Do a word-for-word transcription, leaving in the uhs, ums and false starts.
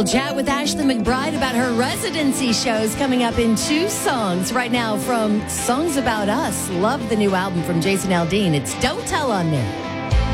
We'll chat with Ashley McBryde about her residency shows coming up in two songs right now from Songs About Us. Love the new album from Jason Aldean. It's Don't Tell on there.